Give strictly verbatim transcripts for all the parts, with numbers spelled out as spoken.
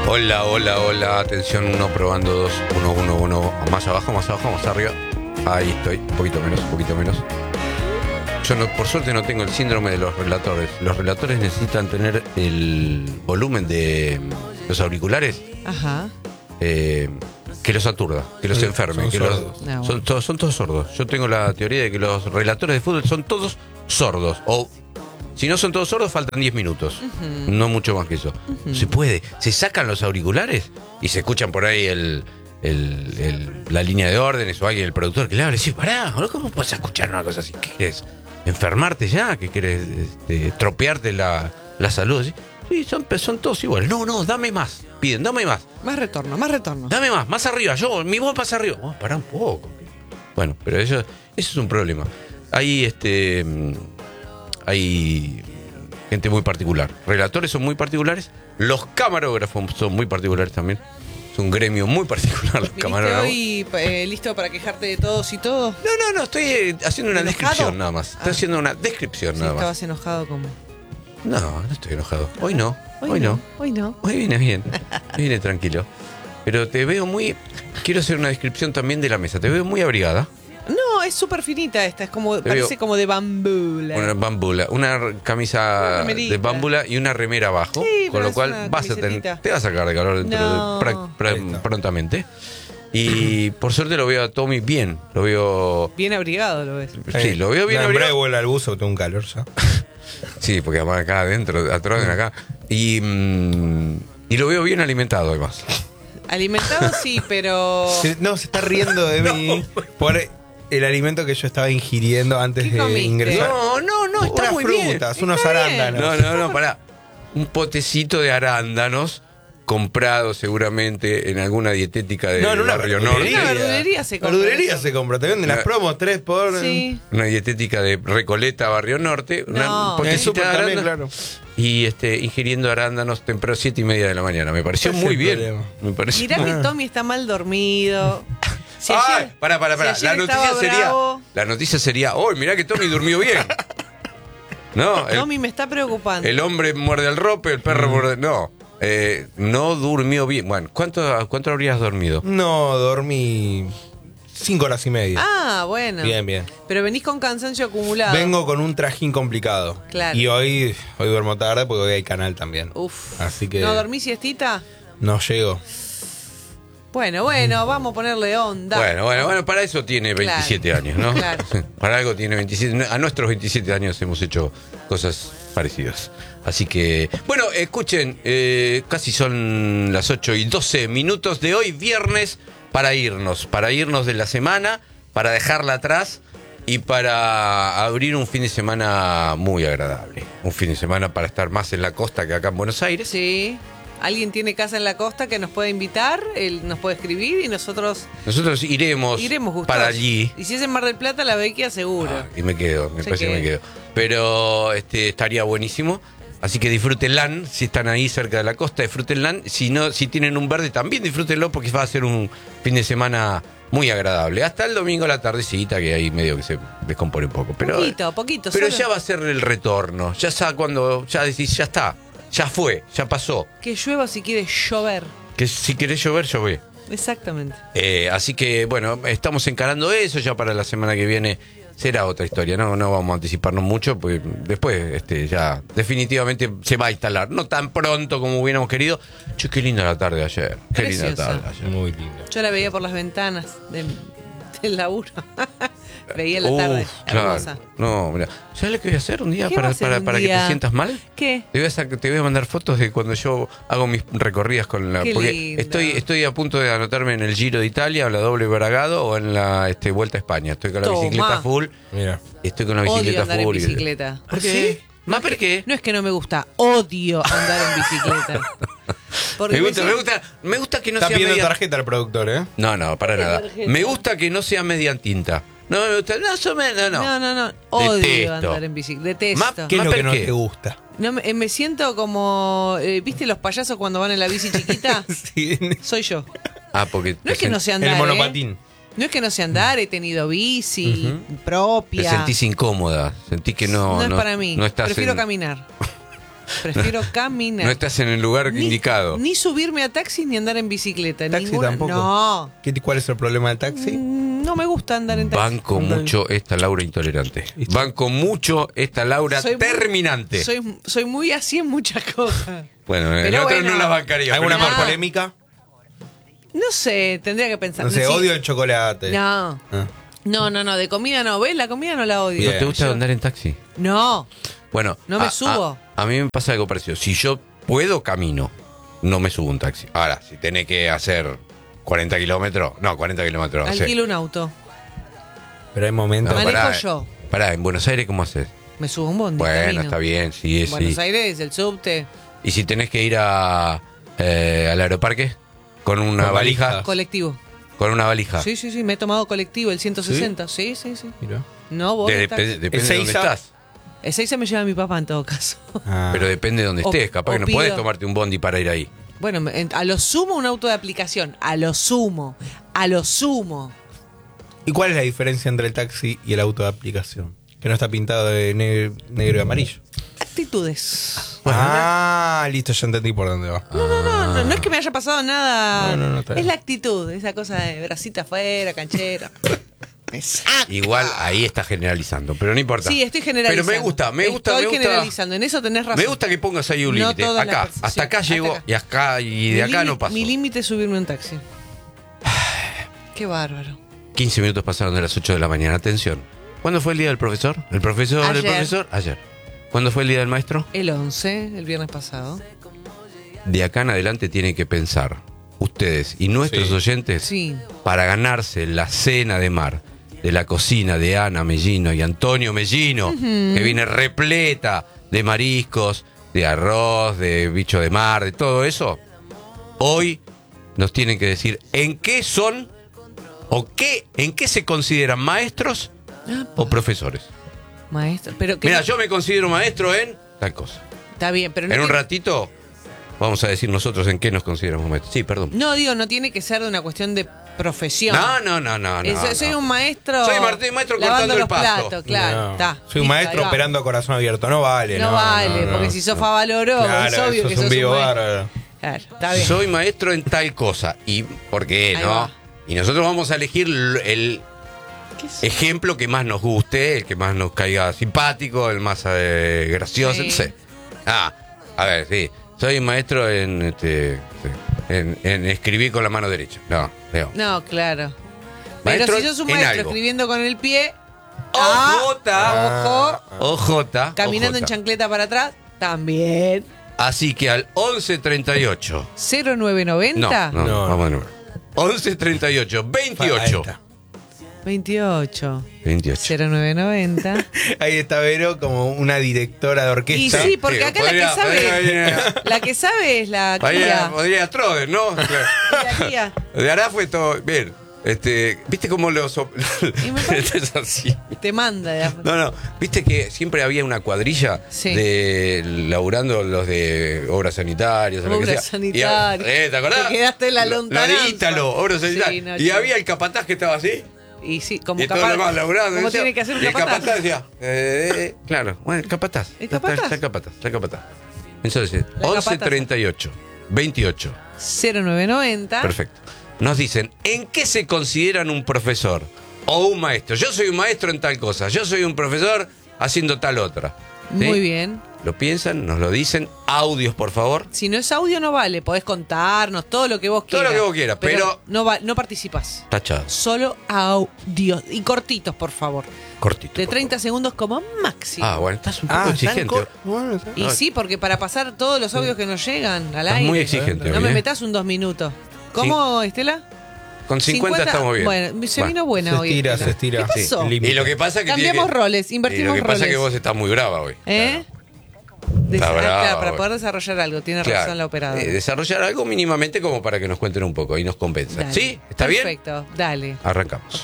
Hola, hola, hola. Atención, uno, probando dos. Uno, uno, uno. Más abajo, más abajo, más arriba. Ahí estoy. Un poquito menos, un poquito menos. Yo no, por suerte no tengo el síndrome de los relatores. Los relatores necesitan tener el volumen de los auriculares. Ajá. Eh, que los aturda, que los enferme. Son que sordos. los, No, son, bueno. todos, son todos sordos. Yo tengo la teoría de que los relatores de fútbol son todos sordos. O si no son todos sordos, faltan diez minutos. Uh-huh. No mucho más que eso. Uh-huh. Se puede. Se sacan los auriculares y se escuchan por ahí el, el, el, la línea de órdenes o alguien, el productor, que le habla y dice, pará, ¿cómo puedes escuchar una cosa así? ¿Qué querés? ¿Enfermarte ya? ¿Qué querés? Este, ¿Tropearte la, la salud? ¿Sí? Sí, son, son todos iguales. No, no, dame más. Piden, dame más. Más retorno, más retorno. Dame más, más arriba. Yo, mi voz pasa arriba. Oh, pará un poco. Bueno, pero eso, eso es un problema. Hay este. Hay gente muy particular. Relatores son muy particulares. Los camarógrafos son muy particulares también. Es un gremio muy particular, los camarógrafos. ¿Viniste hoy eh, listo para quejarte de todos y todo? No, no, no. Estoy eh, haciendo una ¿Enojado? descripción nada más. Estoy Ah. haciendo una descripción Sí, nada más. estabas enojado como... No, no estoy enojado. Hoy no. Hoy, Hoy no. no. Hoy no. Hoy viene bien. Hoy viene tranquilo. Pero te veo muy... Quiero hacer una descripción también de la mesa. Te veo muy abrigada. No, es súper finita esta. Es como, parece veo- como de bambula. Una bambula. Una camisa Una remerita. de bambula y una remera abajo. Sí, con pero lo es cual una vas a tener... camisetita. Te vas a sacar de calor dentro No. de, pra- pra- Ahí está. prontamente. Y por suerte lo veo a Tommy bien. Lo veo... Bien abrigado lo ves. Sí, lo veo bien no, abrigado. vuela al buzo, tengo un calor ya. Sí, porque además acá adentro, atrás de acá. Y, mm, y lo veo bien alimentado además. Alimentado sí, pero... Se- no, se está riendo de mí por el alimento que yo estaba ingiriendo antes ¿Qué de comiste? ingresar. No, no, no, está Unas muy bien. frutas, unos Está bien. arándanos. No, no, no, pará. Un potecito de arándanos comprado seguramente en alguna dietética de No, en una Barrio Norte. En una verdulería se compra Verdulería eso. se compra, te venden las No. promos tres por... Sí. Una dietética de Recoleta, Barrio Norte. Una, No. un En el potecito súper de también, arándanos. claro. Y este, ingiriendo arándanos temprano, siete y media de la mañana. Me pareció ¿Cuál es muy el bien. problema? Me pareció Mirá muy- que Tommy está mal dormido. Si Ay, ayer- pará, pará, pará. si La ayer noticia estaba sería. bravo, La noticia sería, oh, mirá que Tommy durmió bien. No, el, Tommy me está preocupando. el hombre muerde el rope, el perro muerde. No. Eh, no durmió bien. Bueno, ¿cuánto, ¿cuánto habrías dormido? No, dormí cinco horas y media. Ah, bueno. Bien, bien. Pero venís con cansancio acumulado. Vengo con un trajín complicado. Claro. Y hoy, hoy duermo tarde porque hoy hay canal también. Uf. Así que ¿No dormís siestita? no llego. Bueno, bueno, vamos a ponerle onda. Bueno, bueno, bueno, para eso tiene veintisiete años, ¿no? Claro. Para algo tiene veintisiete. A nuestros veintisiete años hemos hecho cosas parecidas. Así que, bueno, escuchen, eh, casi son las ocho y doce minutos de hoy, viernes, para irnos, para irnos de la semana, para dejarla atrás y para abrir un fin de semana muy agradable. Un fin de semana para estar más en la costa que acá en Buenos Aires. Sí. ¿Alguien tiene casa en la costa que nos puede invitar? Él nos puede escribir y nosotros Nosotros iremos, iremos gustosos. para allí. Y si es en Mar del Plata, la Vecchia seguro. Ah, y me quedo, me Se parece que me queda. quedo. Pero este estaría buenísimo. Así que disfrútenla, si están ahí cerca de la costa, disfrútenla. Si no, si tienen un verde, también disfrútenlo porque va a ser un fin de semana muy agradable. Hasta el domingo a la tardecita, que ahí medio que se descompone un poco. Pero, poquito, poquito. pero solo. ya va a ser el retorno. Ya está cuando ya decís, ya está, ya fue, ya pasó. Que llueva si quiere llover. Que si querés llover, llové. Exactamente. Eh, así que, bueno, estamos encarando eso. Ya para la semana que viene será otra historia. No, no vamos a anticiparnos mucho, pues después este, ya definitivamente se va a instalar. No tan pronto como hubiéramos querido. Che, qué linda la tarde ayer. Qué linda la Preciosa. tarde ayer. Muy lindo. Yo la veía por las ventanas de- del laburo. Veía la Uf, tarde. claro. Hermosa. No, mira. ¿Sabes lo que voy a hacer un día ¿Qué para, va a hacer para, un para que día? te sientas mal? ¿Qué? Te voy, a sac- te voy a mandar fotos de cuando yo hago mis recorridas con la... Qué porque lindo. estoy estoy a punto de anotarme en el Giro de Italia, o la doble Bragado, o en la este, Vuelta a España. Estoy con la Toma. bicicleta full. Mira. Estoy con la Odio bicicleta andar en full. y- bicicleta. ¿Por qué? ¿Más por qué? No es que no me gusta, odio andar en bicicleta. Porque Me gusta, me me gusta, me gusta que no Está sea pidiendo media... tarjeta el productor, ¿eh? No, no, para nada. tarjeta? Me gusta que no sea media tinta. No me gusta, no, eso me- no, no. No, no, no. Odio Detesto. andar en bicicleta. Detesto. Ma- ¿Qué es ¿Más lo que por no qué? te gusta? No, me, me siento como. eh, ¿Viste los payasos cuando van en la bici chiquita? Sí, Soy yo. Ah, porque No es que no sé andar. el ¿eh? monopatín. No es que no sé andar, he tenido bici propia. te sentís incómoda. Sentís que no. No es para mí. No estás Prefiero en- caminar. Prefiero caminar. No estás en el lugar Ni- indicado. Ni subirme a taxi ni andar en bicicleta. ¿Taxi Ninguna- tampoco? No. ¿Qué, ¿Cuál es el problema del taxi? Mm, No me gusta andar en taxi. Banco mucho esta Laura intolerante. ¿Viste? Banco mucho esta Laura Soy muy- terminante. Soy, soy muy así en muchas cosas. Bueno, Pero nosotros bueno. no la bancaría. ¿Alguna pero más Ah. polémica? No sé, tendría que pensar. No sé, Sí. odio el chocolate. No. Ah. No, no, no, de comida no. ¿Ves? La comida no la odio. ¿No te gusta Yo- andar en taxi? No. Bueno, No me a- subo. A, a mí me pasa algo parecido. Si yo puedo, camino. No me subo a un taxi. Ahora, si tenés que hacer cuarenta kilómetros, no, cuarenta kilómetros, no sé. Alquilo un auto. Pero hay momentos. No, Manejo pará, yo. Pará, ¿en Buenos Aires cómo haces? Me subo a un bondi. Bueno, camino. está bien, sí, sí. Buenos Aires, el subte, Y si tenés que ir a, eh, al aeroparque con una Con valija, valijas. colectivo. con una valija. Sí, sí, sí, me he tomado colectivo, el ciento sesenta. Sí, sí, sí. Mirá. No voy De- en taxi. dep- depende de dónde Ezeiza. estás. El seis me lleva mi papá en todo caso. Ah. Pero depende de dónde O- estés. Capaz o que no pido- podés tomarte un bondi para ir ahí. Bueno, me- en- a lo sumo un auto de aplicación. A lo sumo. A lo sumo. ¿Y cuál es la diferencia entre el taxi y el auto de aplicación? Que no está pintado de ne- negro y amarillo. Actitudes. ah, listo, ya entendí por dónde va. No, no, no, no, no es que me haya pasado nada. No, no, no, está es bien. la actitud, esa cosa de bracita afuera, canchera. Me saca. Igual ahí está generalizando, pero no importa. Sí, estoy generalizando. Pero me gusta, me gusta, Estoy me gusta. generalizando, en eso tenés razón. Me gusta que pongas ahí un No límite. todas las Acá, personas, hasta sí, acá hasta llego acá. y acá y de Mi acá límite- no paso. Mi límite es subirme a un taxi. Qué bárbaro. quince minutos pasaron de las ocho de la mañana. Atención. ¿Cuándo fue el día del profesor? ¿El profesor del Ayer. profesor? Ayer. ¿Cuándo fue el día del maestro? El once, el viernes pasado. De acá en adelante tienen que pensar ustedes y nuestros Sí. oyentes Sí. para ganarse la cena de mar de la cocina de Ana Mellino y Antonio Mellino, que viene repleta de mariscos, de arroz, de bicho de mar, de todo eso. Hoy nos tienen que decir en qué son o qué, en qué se consideran maestros o profesores. Maestro. Pero que Mira, no- yo me considero maestro en tal cosa. Está bien, pero no. En un tiene- ratito vamos a decir nosotros en qué nos consideramos maestros. Sí, perdón. No, digo, no tiene que ser de una cuestión de profesión. No, no, no, no. Eh, no, soy, soy no. un maestro. Soy Martín, maestro lavando cortando el los pasto. platos, claro. No. Está. Soy un Listo, maestro ahí va. operando a corazón abierto. No vale. No, No, vale, no, porque no. si sos favaloro, Claro, es obvio eso que es un sos vivo un maestro. bárbaro. Claro, está bien. Soy maestro en tal cosa. ¿Y por qué Ahí no? va. Y nosotros vamos a elegir l- el ¿Qué es? ejemplo que más nos guste, el que más nos caiga simpático, el más eh, gracioso. Sí. No sé. Ah, a ver, sí. Soy maestro en, este, sí, en, en escribir con la mano derecha. No, no. No, claro. Maestro Pero si sos un en maestro algo. escribiendo con el pie. Ojota. Ojo. Ojota. Caminando en ojota. chancleta para atrás. También. Así que al once treinta y ocho. cero nueve No, noventa. no, No, vamos a ver. once treinta y ocho, Ahí veintiocho. está. veintiocho. veintiocho. cero nueve noventa. Ahí está Vero como una directora de Y orquesta. sí, porque Sí, acá podría- la que sabe. podría- La que sabe es la Podría, Kia. podría Troder, ¿no? La Kia. De Ará fue todo. Bien. Este, ¿viste cómo los. Y me parece- es así. Te manda. de- No, no. ¿Viste que siempre había una cuadrilla Sí. de laburando los de obras sanitarias? o lo que Obras sea? sanitarias. Y, eh, ¿te acordás? Te quedaste en la Lo- lontananza. Lo de Ítalo, obras Sí, sanitarias. no, y chico. había el capataz que estaba así. Y sí, como Y todo capaz. lo demás laburando. ¿Cómo y eso. tiene que hacer un Y el capataz? capataz decía, eh, eh, claro, bueno, el capataz. ¿El Está- capataz? Está el capataz, está el capataz. Entonces, La once capataz. treinta y ocho, veintiocho. cero nueve noventa. Perfecto. Nos dicen, ¿en qué se consideran un profesor o un maestro? Yo soy un maestro en tal cosa, yo soy un profesor haciendo tal otra. ¿Sí? Muy bien. Lo piensan, nos lo dicen. Audios, por favor. Si no es audio, no vale. Podés contarnos todo lo que vos Todo quieras. lo que vos quieras, pero- No, va, no participás. Tachado. Solo audios. Y cortitos, por favor. Cortito. De por treinta segundos como máximo. favor. Ah, bueno, estás un poco Ah, tan exigente. cor- bueno, está- Y sí, porque para pasar todos los audios que nos llegan al Estás aire. muy exigente No hoy, me ¿eh? metas un dos minutos. ¿Cómo, Estela? Con cincuenta, estamos bien. Bueno, se Bueno. vino buena Se hoy. estira, Estela. se estira. ¿Qué pasó? Sí, el límite. Y lo que pasa es que tiene Cambiamos que- roles, Y invertimos lo que pasa es roles. que vos estás muy brava hoy. ¿Eh? Des- Está ah, brava, claro, para hoy. poder desarrollar algo. Tiene Claro. razón la operadora. Eh, desarrollar algo mínimamente como para que nos cuenten un poco y nos compensa. Dale. ¿Sí? ¿Está bien? Perfecto, dale. Arrancamos.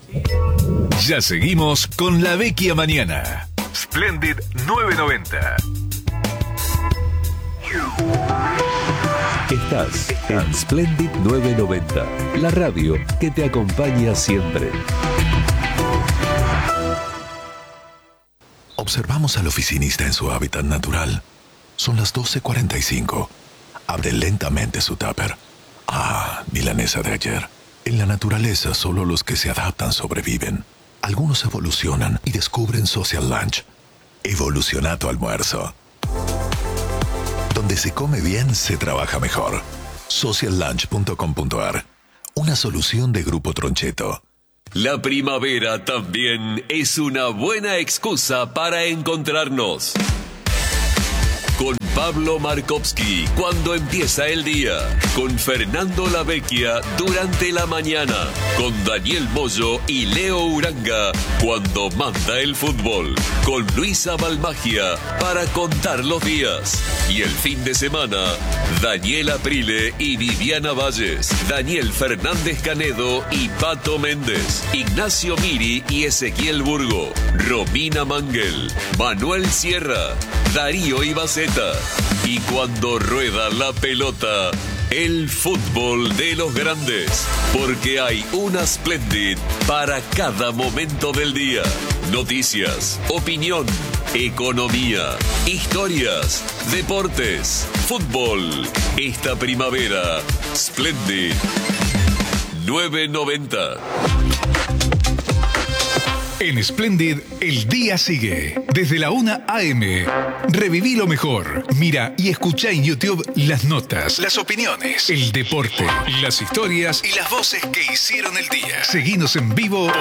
Ya seguimos con La Vecchia Mañana. Splendid nueve noventa. Estás en Splendid nueve noventa, la radio que te acompaña siempre. Observamos al oficinista en su hábitat natural, Son las doce cuarenta y cinco. Abre lentamente su tupper. Ah, milanesa de ayer. En la naturaleza solo los que se adaptan sobreviven. Algunos evolucionan y descubren Social Lunch. Evoluciona tu almuerzo. Donde se come bien, se trabaja mejor. social lunch punto com punto a r. Una solución de Grupo Troncheto. La primavera también es una buena excusa para encontrarnos. Con Pablo Markovsky cuando empieza el día. Con Fernando Lavecchia durante la mañana. Con Daniel Moyo y Leo Uranga cuando manda el fútbol. Con Luisa Balmagia para contar los días. Y el fin de semana, Daniel Aprile y Viviana Valles. Daniel Fernández Canedo y Pato Méndez. Ignacio Miri y Ezequiel Burgo. Romina Manguel. Manuel Sierra. Darío Ibaceta. Y cuando rueda la pelota, el fútbol de los grandes. Porque hay una Splendid para cada momento del día. Noticias, opinión, economía, historias, deportes, fútbol. Esta primavera, Splendid nueve noventa. En Splendid, el día sigue. Desde la una a eme. Reviví lo mejor. Mira y escucha en YouTube las notas, las opiniones, el deporte, las historias y las voces que hicieron el día. Seguinos en vivo.